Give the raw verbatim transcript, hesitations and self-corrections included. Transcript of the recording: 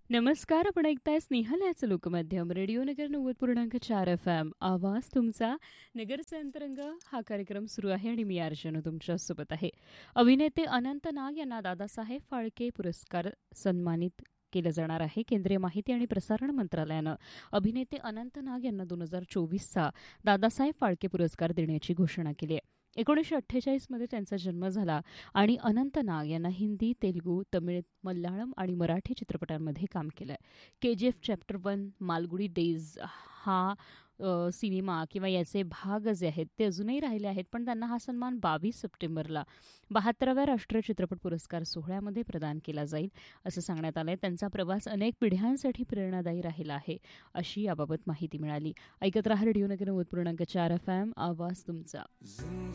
नमस्कार. आपण ऐकताय स्नेहलयाचं लोकमाध्यम रेडिओ नगर नव्वद पूर्णांक चार एफ एम. आवाज तुमचा नगरचा अंतरंग हा कार्यक्रम सुरू आहे आणि मी अर्चना तुमच्यासोबत आहे. अभिनेते अनंत नाग यांना दादासाहेब फाळके पुरस्कार सन्मानित केलं जाणार आहे. केंद्रीय माहिती आणि प्रसारण मंत्रालयानं अभिनेते अनंत नाग यांना दोन हजार चोवीसचा दादासाहेब फाळके पुरस्कार देण्याची घोषणा केली आहे. एकोणीसशे अठ्ठेचाळीसमध्ये त्यांचा जन्म झाला आणि अनंत नाग यांना हिंदी, तेलुगू, तमिळ, मल्याळम आणि मराठी चित्रपटांमध्ये काम केलं आहे. के जी F chapter one, Malgudi days हा अ, सिनेमा किंवा याचे भाग जे आहेत ते अजूनही राहिले आहेत, पण त्यांना हा सन्मान बावीस सप्टेंबरला बहात्तराव्या राष्ट्रीय चित्रपट पुरस्कार सोहळ्यामध्ये प्रदान केला जाईल असं सांगण्यात आलं आहे. त्यांचा प्रवास अनेक पिढ्यांसाठी प्रेरणादायी राहिला आहे अशी याबाबत माहिती मिळाली. ऐकत राहा रेडिओ नगर नव्वद पूर्णांक चार एफ एम. आवाज तुमचा.